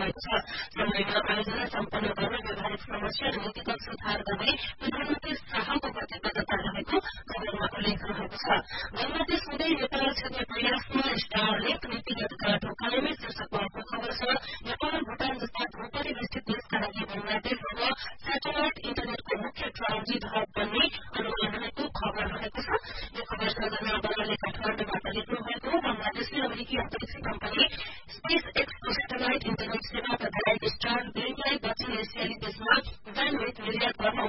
भएको छ। समयमा आयोजना सम्पन्न गर्न व्यवहारिक समस्या र नीतिगत सुधार गर्ने प्रधानमन्त्री शाहको प्रतिबद्धता रहेको खबरमा उल्लेख रहेको छ। बंगलादेश हुँदै नेपाल छिर्ने प्रयासमा स्टारलिंक नीतिगत गाँठो कायमै शीर्षकमा अर्को खबर छ। नेपाल भूटान जस्ता भूपरिवेष्टित देशका लागि बंगलादेश अब सेटेलाइट इन्टरनेटको मुख्य ट्रान्जिट हब बन्ने अनुमान रहेको खबर रहेको छ। यो खबर सजना बलले काठमाडौँबाट लेख्नु भएको हो। बंगलादेशले अमेरिकी अन्तरिक्ष कम्पनी